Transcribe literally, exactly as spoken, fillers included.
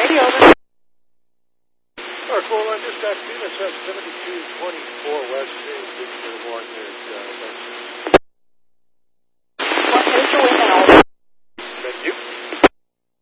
Brady, over. Our call line dispatch, Venus at seventy-two twenty-four West, Victor one at uh,